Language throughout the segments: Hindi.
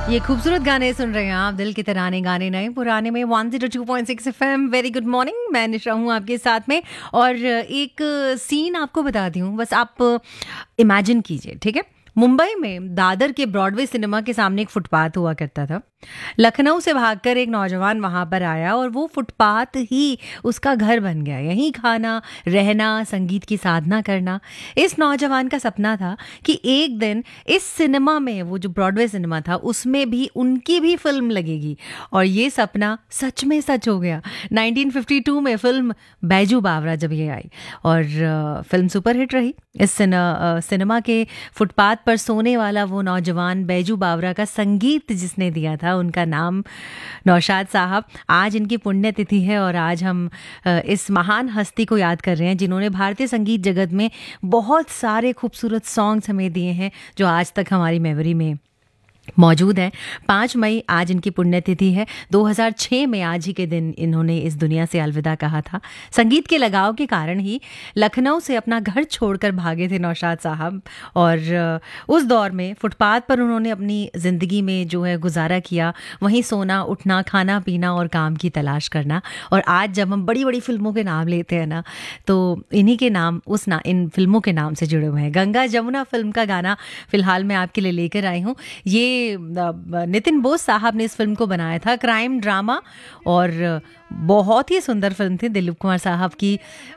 ये खूबसूरत गाने सुन रहे हैं आप, दिल के तराने गाने नए पुराने में 102.6 FM। वेरी गुड मॉर्निंग, मैं निशा हूँ आपके साथ में। और एक सीन आपको बताती हूँ, बस आप इमेजिन कीजिए, ठीक है। मुंबई में दादर के ब्रॉडवे सिनेमा के सामने एक फुटपाथ हुआ करता था। लखनऊ से भागकर एक नौजवान वहां पर आया और वो फुटपाथ ही उसका घर बन गया। यहीं खाना, रहना, संगीत की साधना करना। इस नौजवान का सपना था कि एक दिन इस सिनेमा में, वो जो ब्रॉडवे सिनेमा था, उसमें भी उनकी भी फिल्म लगेगी। और ये सपना सच में सच हो गया। 1952 में फिल्म बैजू बावरा जब ये आई और फिल्म सुपरहिट रही। इस सिनेमा के फुटपाथ पर सोने वाला वो नौजवान बैजू बावरा का संगीत जिसने दिया था, उनका नाम नौशाद साहब। आज इनकी पुण्यतिथि है और आज हम इस महान हस्ती को याद कर रहे हैं जिन्होंने भारतीय संगीत जगत में बहुत सारे खूबसूरत सॉन्ग्स हमें दिए हैं जो आज तक हमारी मेमोरी में मौजूद है। 5 मई आज इनकी पुण्यतिथि है। 2006 में आज ही के दिन इन्होंने इस दुनिया से अलविदा कहा था। संगीत के लगाव के कारण ही लखनऊ से अपना घर छोड़कर भागे थे नौशाद साहब। और उस दौर में फुटपाथ पर उन्होंने अपनी ज़िंदगी में जो है गुजारा किया। वहीं सोना, उठना, खाना पीना और काम की तलाश करना। और आज जब हम बड़ी बड़ी फिल्मों के नाम लेते हैं ना, तो इन्हीं के नाम इन फिल्मों के नाम से जुड़े हुए हैं। गंगा जमुना फिल्म का गाना फिलहाल मैं आपके लिए लेकर आई हूँ। ये नितिन बोस साहब ने इस फिल्म को बनाया था, क्राइम ड्रामा, और बहुत ही सुंदर फिल्म थी। दिलीप कुमार साहब की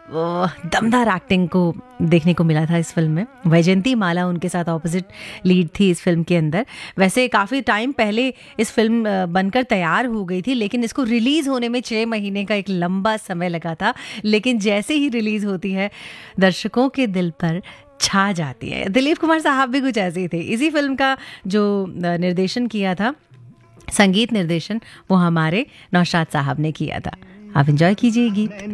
दमदार एक्टिंग को देखने को मिला था इस फिल्म में। वैजयंती माला उनके साथ ऑपोजिट लीड थी इस फिल्म के अंदर। वैसे काफ़ी टाइम पहले इस फिल्म बनकर तैयार हो गई थी, लेकिन इसको रिलीज़ होने में 6 महीने का एक लंबा समय लगा था। लेकिन जैसे ही रिलीज़ होती है, दर्शकों के दिल पर छा जाती है। दिलीप कुमार साहब भी कुछ ऐसे ही थे। इसी फिल्म का जो निर्देशन किया था, संगीत निर्देशन, वो हमारे नौशाद साहब ने किया था। आप एंजॉय कीजिए गीत।